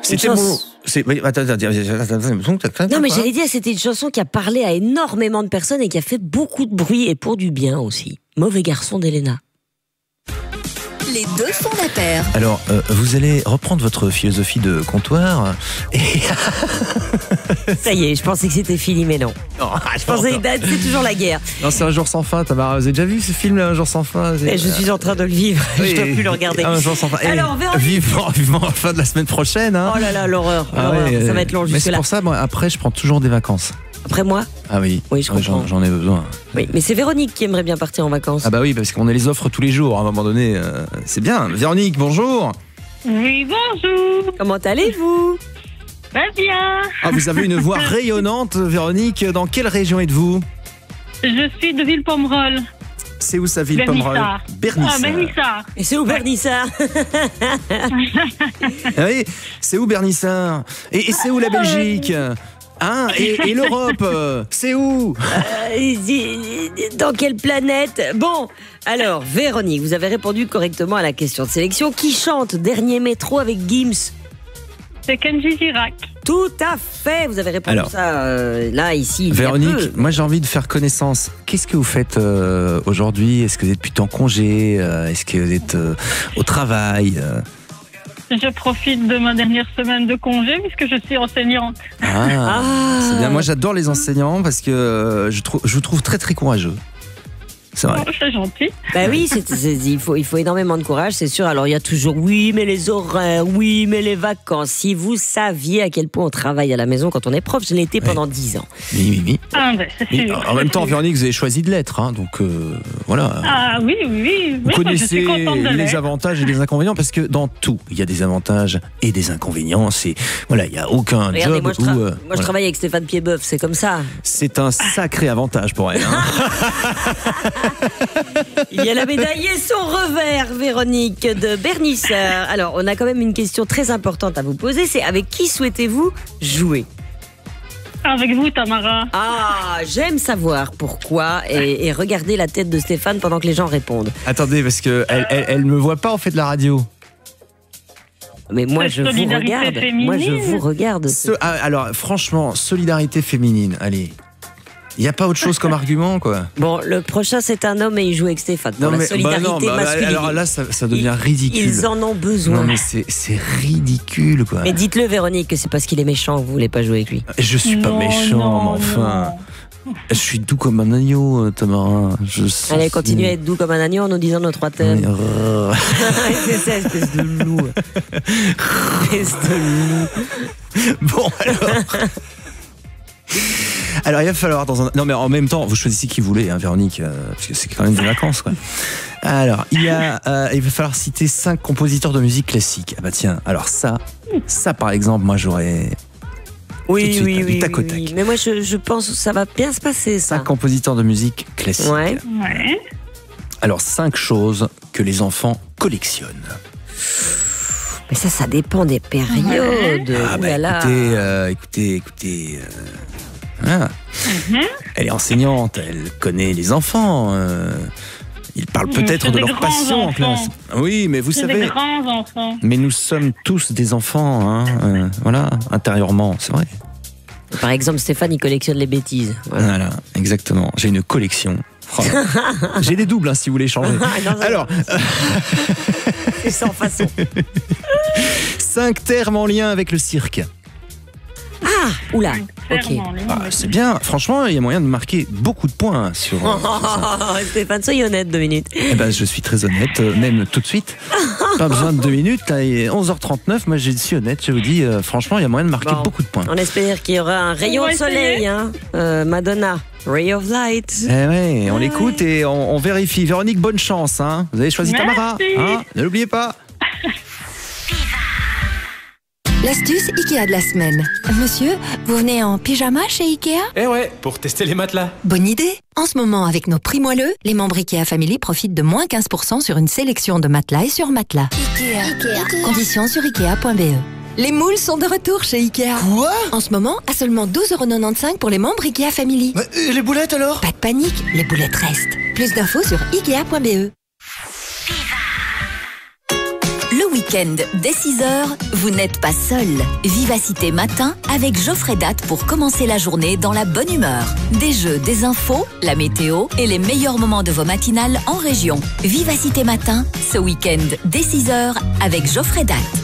C'était mon... Non, mais j'allais dire, c'était une chanson qui a parlé à énormément de personnes et qui a fait beaucoup de bruit et pour du bien aussi. Mauvais garçon d'Elena. Les deux font la paire. Alors, vous allez reprendre votre philosophie de comptoir et... Ça y est, je pensais que c'était fini, mais non. Je pensais que c'est toujours la guerre. Non, c'est Un jour sans fin, Tamara. Vous avez déjà vu ce film, là, Un jour sans fin? Je suis en train de le vivre. Je ne dois plus le regarder. Un jour sans fin. Alors, vivement la fin de la semaine prochaine. Hein. Oh là là, l'horreur. Ah ouais, ça va être long jusque-là. Mais c'est pour ça, moi, après, je prends toujours des vacances. Après moi? Ah oui. Oui, je comprends. J'en ai besoin. Oui, mais c'est Véronique qui aimerait bien partir en vacances. Ah bah oui, parce qu'on les offre tous les jours. À un moment donné, c'est bien. Véronique, bonjour. Oui, bonjour. Comment allez-vous? Bien. Ah, vous avez une voix rayonnante, Véronique. Dans quelle région êtes-vous? Je suis de Ville-Pomerol. C'est où ça, Ville-Pomerol? Bernissard. Ah, Bernissard. Et c'est où Bernissard? Ah oui, c'est où Bernissard? Et c'est où la Belgique? Hein? Et l'Europe, c'est où? Dans quelle planète? Bon, alors, Véronique, vous avez répondu correctement à la question de sélection. Qui chante Dernier métro avec Gims? C'est Kenji Girac. Tout à fait, vous avez répondu Alors, ça là, ici. Véronique, moi j'ai envie de faire connaissance. Qu'est-ce que vous faites aujourd'hui? Est-ce que vous êtes plutôt en congé? Est-ce que vous êtes au travail? Je profite de ma dernière semaine de congé puisque je suis enseignante. C'est bien. Moi j'adore les enseignants parce que je vous trouve très très courageux. C'est vrai. Oh, c'est gentil. Bah oui, il faut énormément de courage, c'est sûr. Alors il y a toujours oui, mais les horaires, oui, mais les vacances. Si vous saviez à quel point on travaille à la maison quand on est prof, je l'ai été pendant 10 ans. Oui. Ah, ben, c'est sûr. En même temps, Véronique, vous avez choisi de l'être, hein, donc voilà. Ah oui. Vous connaissez je suis contente de les l'être. avantages et les inconvénients parce que dans tout, il y a des avantages et des inconvénients. C'est voilà, il y a aucun Regardez, job moi, où je travaille avec Stéphane Piedboeuf, c'est comme ça. c'est un sacré avantage pour elle. Hein. Il y a la médaille et son revers, Véronique de Bernissard. Alors, on a quand même une question très importante à vous poser, c'est avec qui souhaitez-vous jouer? Avec vous, Tamara. Ah, j'aime savoir pourquoi et regardez la tête de Stéphane pendant que les gens répondent. Attendez, parce que elle me voit pas en fait de la radio. Mais moi, je vous Solidarité regarde. féminine. Moi, je vous regarde. Alors, franchement, solidarité féminine, allez. Il n'y a pas autre chose comme argument, quoi. Bon, le prochain, c'est un homme et il joue avec Stéphane. Pour la solidarité masculine. Alors là, ça devient ridicule. Ils en ont besoin. Non, mais c'est ridicule, quoi. Mais dites-le, Véronique, que c'est parce qu'il est méchant que vous voulez pas jouer avec lui. Je suis pas Non, méchant, non, mais enfin. Je suis doux comme un agneau, Tamara. Allez, continuez à être doux comme un agneau en nous disant nos 3 thèmes. C'est ça, espèce de loup. Espèce de loup. Bon, alors. Alors, il va falloir dans un... Non, mais en même temps, vous choisissez qui vous voulez, hein, Véronique, parce que c'est quand même des vacances, quoi. Alors, il va falloir citer 5 compositeurs de musique classique. Ah bah tiens, alors ça par exemple, moi j'aurais... Oui, du tac au tac. oui. Mais moi, je pense que ça va bien se passer, ça. 5 compositeurs de musique classique. Ouais. Ouais. Alors, 5 choses que les enfants collectionnent. Mais ça dépend des période. Ah Ouh bah là là. écoutez. Elle est enseignante, elle connaît les enfants. Ils parlent peut-être C'est de des leur grands passion en enfants. classe. Oui, mais vous C'est savez. des grands enfants. Mais nous sommes tous des enfants, hein, voilà, intérieurement, c'est vrai. Par exemple, Stéphane, il collectionne les bêtises. Voilà. Voilà, exactement. J'ai une collection. Oh, j'ai des doubles, hein, si vous voulez changer. Non, Alors, c'est sans façon. 5 termes en lien avec le cirque. Ah, oula, ok. Clairement, les Ah, c'est bien, franchement, il y a moyen de marquer beaucoup de points sur ça. Stéphane, soyez honnête 2 minutes. Eh ben, je suis très honnête, même tout de suite. Pas besoin de 2 minutes, là, il est 11h39, moi je suis honnête, je vous dis, franchement, il y a moyen de marquer Bon. beaucoup de points. On espère qu'il y aura un rayon On de va soleil, essayer. hein. Madonna, Ray of Light. Eh ouais, on l'écoute et on vérifie. Véronique, bonne chance, hein. Vous avez choisi Merci. Tamara, hein, ne l'oubliez pas. L'astuce Ikea de la semaine. Monsieur, vous venez en pyjama chez Ikea? Eh ouais, pour tester les matelas. Bonne idée! En ce moment, avec nos prix moelleux, les membres Ikea Family profitent de moins 15% sur une sélection de matelas et sur matelas. Ikea. Conditions sur Ikea.be. Les moules sont de retour chez Ikea. Quoi? En ce moment, à seulement 12,95€ pour les membres Ikea Family. Et les boulettes alors? Pas de panique, les boulettes restent. Plus d'infos sur Ikea.be. Le week-end week-end, dès 6h, vous n'êtes pas seul. Vivacité Matin avec Geoffrey Date pour commencer la journée dans la bonne humeur. Des jeux, des infos, la météo et les meilleurs moments de vos matinales en région. Vivacité Matin, ce week-end, dès 6h avec Geoffrey Date.